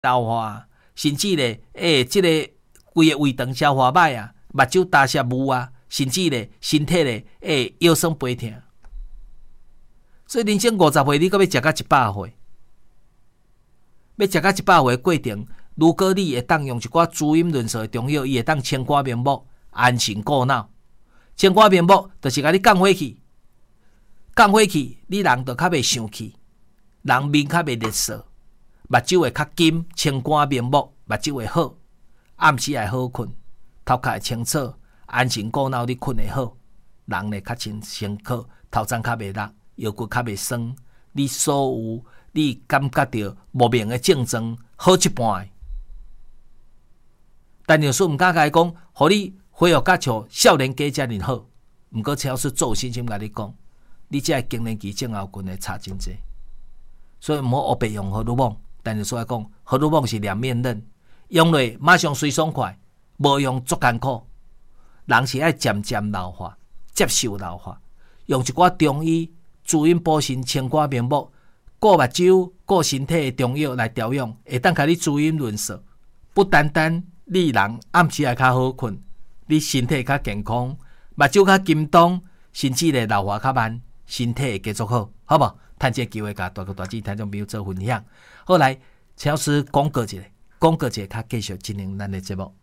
老化，甚至咧，即个规个胃肠消化歹啊，目睭大涩雾啊，甚至咧，身体咧，腰酸背痛。所以人生50岁，你搁要食到100岁，要食到100岁过程，如果你会当用一寡滋阴润燥的中药，伊会当清肝明目、安神固脑。清肝明目，就是甲你降火气，降火气，你人就较袂生气，人面较袂热燥。目睭会较金，清肝明目，目睭会好，暗时会好困，头壳会清楚，安神固脑，你困会好，人呢较清楚，头鬃较袂落，腰骨较袂酸，你所有你感觉到莫名的症状好一半。但有时毋敢甲伊讲，互你恢复甲像少年家遮尔好，毋过超市做信心甲你讲，你这经年期症候群会差真济，所以毋好黑白用荷尔蒙。但是所来讲，荷尔蒙是两面刃，用落马上随爽快，无用足艰苦。人是爱渐渐老化，接受老化，用一寡中医滋阴补肾、清肝明目、顾目睭、顾身体的中药来调养，会当甲你滋阴润燥。不单单你人暗时会较好困，你身体较健康，目睭较金东，甚至咧老化较慢，身体会继续好，好无？趁这个机会，甲大哥大姐听众朋友做分享。好来，请老师广告一下，较继续进行咱的节目。